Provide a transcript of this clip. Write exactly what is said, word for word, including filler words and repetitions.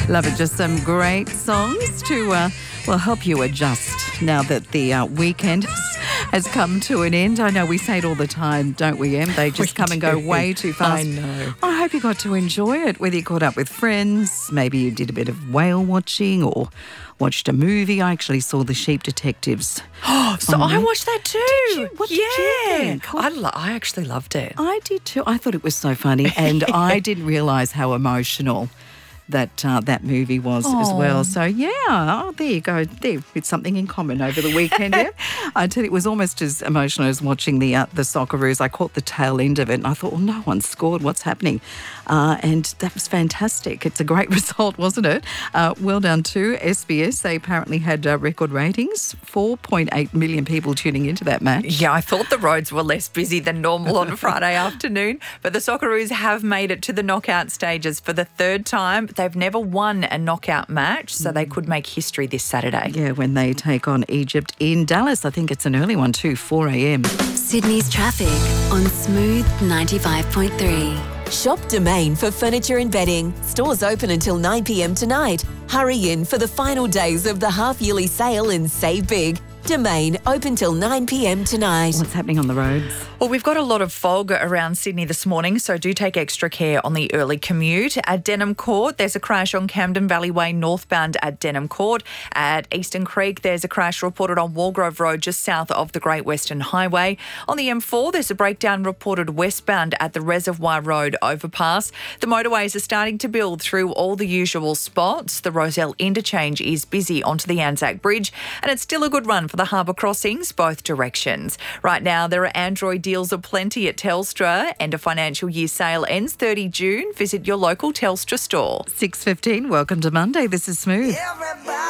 Love it. Just some great songs to, uh, well, help you adjust now that the uh, weekend has come to an end. I know we say it all the time, don't we, Em? They just We come and go do. way too fast. I know. I hope you got to enjoy it, whether you caught up with friends, maybe you did a bit of whale watching or watched a movie. I actually saw The Sheep Detectives. So I watched that too. Did you? What did yeah. you think? I, lo- I actually loved it. I did too. I thought it was so funny, and I didn't realise how emotional that uh, that movie was as well. So, yeah, oh, there you go. There, it's something in common over the weekend. Yeah? I tell you, it was almost as emotional as watching the uh, the Socceroos. I caught the tail end of it, and I thought, well, no one scored. What's happening? Uh, and that was fantastic. It's a great result, wasn't it? Uh, well done to S B S. They apparently had uh, record ratings. four point eight million people tuning into that match. Yeah, I thought the roads were less busy than normal on a Friday afternoon, but the Socceroos have made it to the knockout stages for the third time. They've never won a knockout match, so they could make history this Saturday. Yeah, when they take on Egypt in Dallas. I think it's an early one too, four a.m. Sydney's traffic on Smooth ninety-five point three. Shop Domain for furniture and bedding. Stores open until nine p.m. tonight. Hurry in for the final days of the half-yearly sale and save big. Domain open till nine p.m. tonight. What's happening on the roads? Well, we've got a lot of fog around Sydney this morning, so do take extra care on the early commute. At Denham Court, there's a crash on Camden Valley Way northbound at Denham Court. At Eastern Creek, there's a crash reported on Walgrove Road just south of the Great Western Highway. On the M four, there's a breakdown reported westbound at the Reservoir Road overpass. The motorways are starting to build through all the usual spots. The Roselle interchange is busy onto the Anzac Bridge, and it's still a good run for the harbour crossings, both directions. Right now, there are Android deals aplenty at Telstra, and a financial year sale ends thirtieth of June. Visit your local Telstra store. six fifteen, welcome to Monday. This is Smooth. Everybody